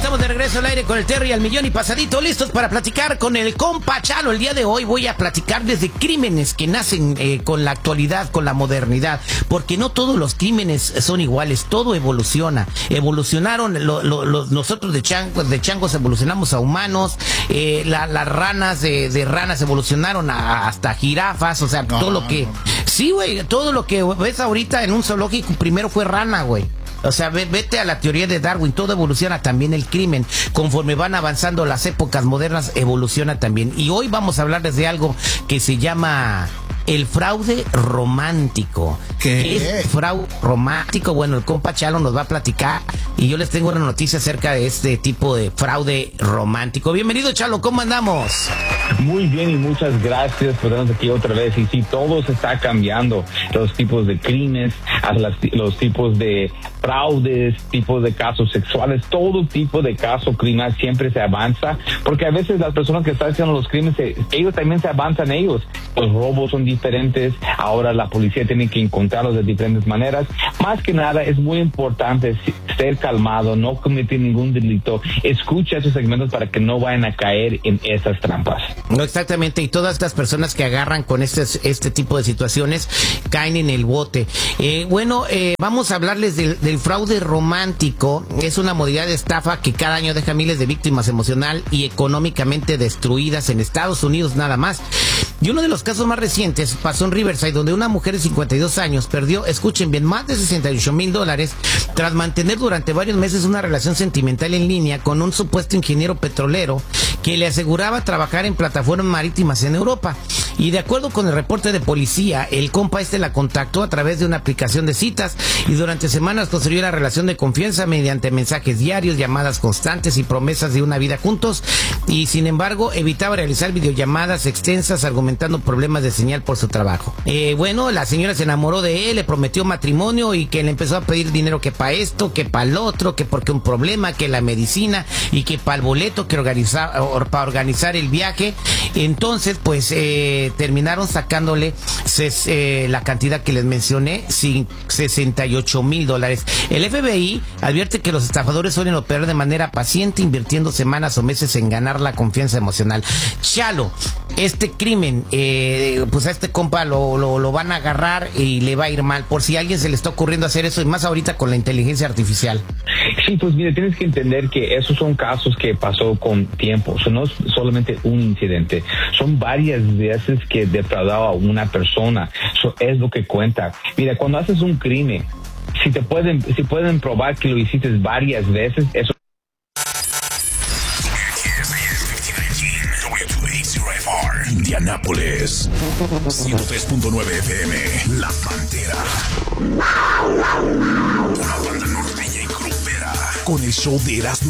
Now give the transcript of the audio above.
estamos de regreso al aire con el Terry al millón y pasadito, listos para platicar con el compa Chalo. El día de hoy voy a platicar desde crímenes que nacen con la actualidad, con la modernidad, porque no todos los crímenes son iguales, todo evoluciona. Evolucionaron nosotros de changos evolucionamos a humanos, las ranas de ranas evolucionaron hasta jirafas, o sea, todo lo que... Sí, güey, todo lo que ves ahorita en un zoológico primero fue rana, güey. O sea, vete a la teoría de Darwin, todo evoluciona, también el crimen. Conforme van avanzando las épocas modernas, evoluciona también. Y hoy vamos a hablarles de algo que se llama el fraude romántico. ¿Qué es fraude romántico? Bueno, el compa Chalo nos va a platicar y yo les tengo una noticia acerca de este tipo de fraude romántico. Bienvenido, Chalo, ¿cómo andamos? Muy bien y muchas gracias por estarnos aquí otra vez. Y sí, todo se está cambiando. Los tipos de crímenes, los tipos de fraudes, tipos de casos sexuales, todo tipo de caso criminal siempre se avanza, porque a veces las personas que están haciendo los crímenes, ellos también se avanzan ellos. Los robos son diferentes, ahora la policía tiene que encontrarlos de diferentes maneras. Más que nada es muy importante ser calmado, no cometer ningún delito. Escucha esos segmentos para que no vayan a caer en esas trampas. No, exactamente, y todas estas personas que agarran con este tipo de situaciones caen en el bote. Vamos a hablarles del fraude romántico. Es una modalidad de estafa que cada año deja miles de víctimas emocional y económicamente destruidas en Estados Unidos nada más. Y uno de los casos más recientes pasó en Riverside, donde una mujer de 52 años perdió, escuchen bien, más de $68,000 tras mantener durante varios meses una relación sentimental en línea con un supuesto ingeniero petrolero que le aseguraba trabajar en plataformas marítimas en Europa. Y de acuerdo con el reporte de policía, el compa la contactó a través de una aplicación de citas y durante semanas construyó una relación de confianza mediante mensajes diarios, llamadas constantes y promesas de una vida juntos, y sin embargo evitaba realizar videollamadas extensas argumentando problemas de señal por su trabajo. La señora se enamoró de él, le prometió matrimonio y que le empezó a pedir dinero que para esto, que para el otro, que porque un problema, que la medicina y que para el boleto, que para organizar el viaje. Entonces, pues terminaron sacándole la cantidad que les mencioné, $68,000. El FBI advierte que los estafadores suelen operar de manera paciente, invirtiendo semanas o meses en ganar la confianza emocional. Chalo, este crimen, pues a este compa lo van a agarrar y le va a ir mal, por si a alguien se le está ocurriendo hacer eso, y más ahorita con la inteligencia artificial. Sí, pues mire, tienes que entender que esos son casos que pasó con tiempo. Eso no es solamente un incidente, son varias veces que defraudaba a una persona. Eso es lo que cuenta. Mira, cuando haces un crimen, si pueden probar que lo hiciste varias veces, eso. Indianápolis 103.9 FM, La Pantera. Una banda norteña y grupera con el show de Erasmo